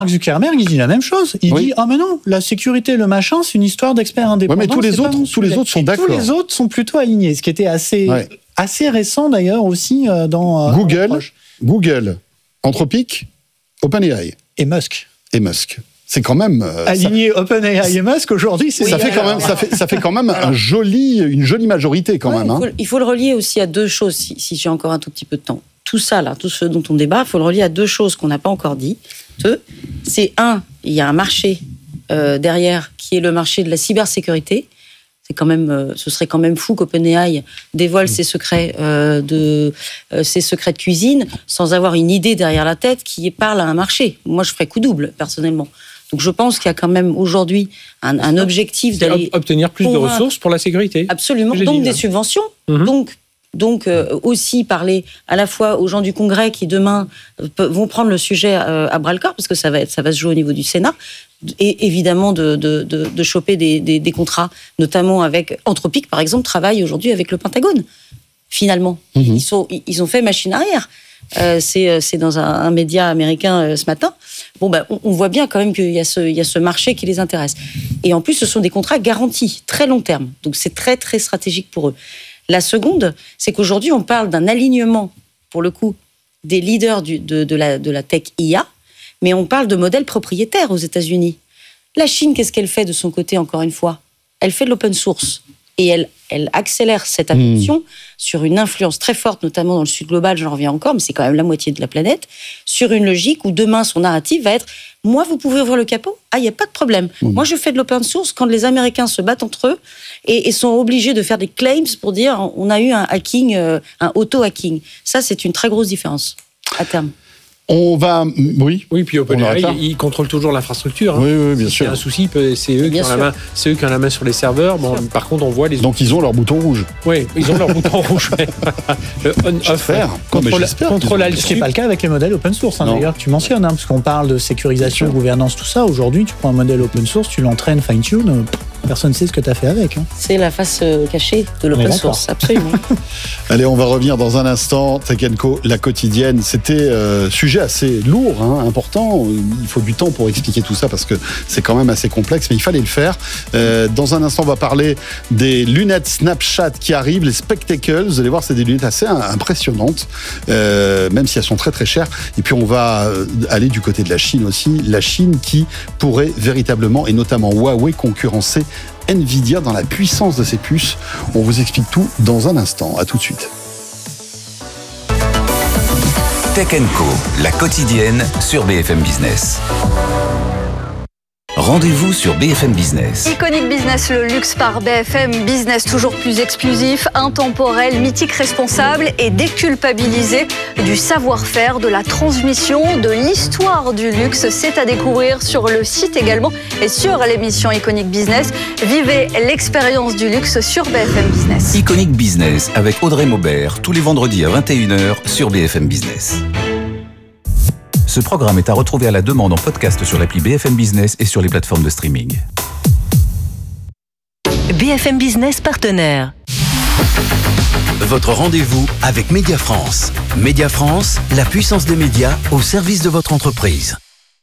Zuckerberg, il dit la même chose. Il dit mais non, la sécurité et le machin, c'est une histoire d'experts indépendants. Ouais, mais tous les autres sont d'accord. Tous les autres sont plutôt alignés, ce qui était assez récent d'ailleurs aussi dans Google, Anthropic, OpenAI et Musk. C'est quand même aligné OpenAI et Musk aujourd'hui, ça fait quand même une jolie majorité quand même. Il faut le relier aussi à deux choses si j'ai encore un tout petit peu de temps. Tout ça là, tout ce dont on débat, il faut le relier à deux choses qu'on n'a pas encore dit. C'est il y a un marché derrière qui est le marché de la cybersécurité. C'est quand même, ce serait quand même fou qu'OpenAI dévoile ses secrets de cuisine sans avoir une idée derrière la tête qui parle à un marché. Moi, je ferais coup double personnellement. Donc, je pense qu'il y a quand même aujourd'hui un objectif d'aller obtenir plus de ressources pour la sécurité. Absolument. Donc des subventions. Donc aussi parler à la fois aux gens du Congrès qui demain vont prendre le sujet à bras-le-corps parce que ça va se jouer au niveau du Sénat et évidemment de choper des contrats, notamment avec Anthropic par exemple, travaille aujourd'hui avec le Pentagone. Finalement, ils ont fait machine arrière. C'est dans un média américain ce matin. On voit bien quand même qu'il y a ce marché qui les intéresse. Et en plus, ce sont des contrats garantis, très long terme. Donc c'est très très stratégique pour eux. La seconde, c'est qu'aujourd'hui, on parle d'un alignement, pour le coup, des leaders de la tech IA, mais on parle de modèles propriétaires aux États-Unis. La Chine, qu'est-ce qu'elle fait de son côté, encore une fois ? Elle fait de l'open source. Et elle accélère cette adoption sur une influence très forte, notamment dans le sud global, j'en reviens encore, mais c'est quand même la moitié de la planète, sur une logique où demain, son narratif va être « Moi, vous pouvez ouvrir le capot ? Il n'y a pas de problème. Moi, je fais de l'open source quand les Américains se battent entre eux et sont obligés de faire des claims pour dire « On a eu un hacking, un auto-hacking ». Ça, c'est une très grosse différence à terme. On va... Oui, puis OpenAI, ils contrôlent toujours l'infrastructure. Oui, bien sûr. Il y a un souci, c'est eux qui ont la main sur les serveurs. Par contre, on voit les... Donc, ils ont leur bouton rouge. Oui, ils ont leur bouton rouge. Le on-off. Contrôle alt. Ce qui n'est pas le cas avec les modèles open source, d'ailleurs, que tu mentionnes, parce qu'on parle de sécurisation, gouvernance, tout ça. Aujourd'hui, tu prends un modèle open source, tu l'entraînes fine-tune, personne ne sait ce que tu as fait avec. C'est la face cachée de l'open source, absolument. Allez, on va revenir dans un instant. Tech & Co, la quotidienne. C'était sujet assez lourd, important. Il faut du temps pour expliquer tout ça parce que c'est quand même assez complexe, mais il fallait le faire. Dans un instant, on va parler des lunettes Snapchat qui arrivent, les Spectacles. Vous allez voir, c'est des lunettes assez impressionnantes, même si elles sont très très chères. Et puis on va aller du côté de la Chine aussi. La Chine qui pourrait véritablement, et notamment Huawei, concurrencer Nvidia dans la puissance de ses puces. On vous explique tout dans un instant. À tout de suite. Tech & Co, la quotidienne sur BFM Business. Rendez-vous sur BFM Business. Iconic Business, le luxe par BFM Business, toujours plus exclusif, intemporel, mythique, responsable et déculpabilisé du savoir-faire, de la transmission, de l'histoire du luxe. C'est à découvrir sur le site également et sur l'émission Iconic Business. Vivez l'expérience du luxe sur BFM Business. Iconic Business avec Audrey Maubert, tous les vendredis à 21h sur BFM Business. Ce programme est à retrouver à la demande en podcast sur l'appli BFM Business et sur les plateformes de streaming. BFM Business partenaire. Votre rendez-vous avec Média France. Média France, la puissance des médias au service de votre entreprise.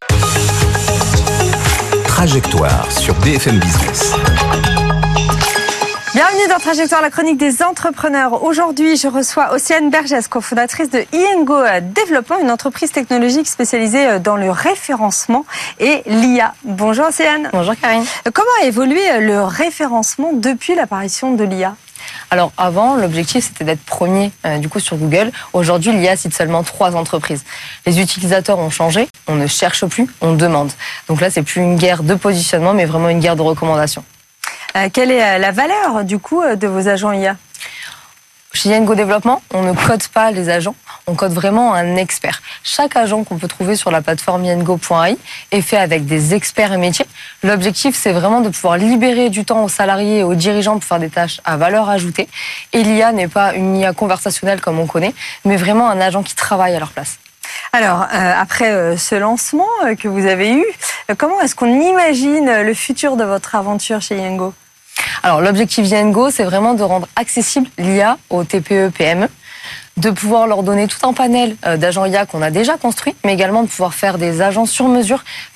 Trajectoire sur BFM Business. Bienvenue dans Trajectoire, la chronique des entrepreneurs. Aujourd'hui, je reçois Océane Bergès, cofondatrice de INGO Développement, une entreprise technologique spécialisée dans le référencement et l'IA. Bonjour Océane. Bonjour Karine. Comment a évolué le référencement depuis l'apparition de l'IA ? Alors avant, l'objectif c'était d'être premier sur Google. Aujourd'hui, l'IA cite seulement 3 entreprises. Les utilisateurs ont changé, on ne cherche plus, on demande. Donc là, c'est plus une guerre de positionnement, mais vraiment une guerre de recommandation. Quelle est la valeur, de vos agents IA ? Chez INGO Développement, on ne code pas les agents, on code vraiment un expert. Chaque agent qu'on peut trouver sur la plateforme INGO.ai est fait avec des experts et métiers. L'objectif, c'est vraiment de pouvoir libérer du temps aux salariés et aux dirigeants pour faire des tâches à valeur ajoutée. Et l'IA n'est pas une IA conversationnelle comme on connaît, mais vraiment un agent qui travaille à leur place. Alors, après ce lancement que vous avez eu, comment est-ce qu'on imagine le futur de votre aventure chez INGO ? Alors, l'objectif d'INGO, c'est vraiment de rendre accessible l'IA aux TPE, PME, de pouvoir leur donner tout un panel d'agents IA qu'on a déjà construit, mais également de pouvoir faire des agents sur mesure